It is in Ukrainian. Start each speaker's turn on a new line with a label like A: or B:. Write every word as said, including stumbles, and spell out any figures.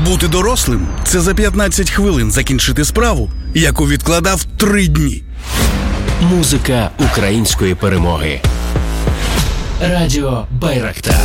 A: Бути дорослим – це за п'ятнадцять хвилин закінчити справу, яку відкладав три дні.
B: Музика української перемоги. Радіо Байрактар.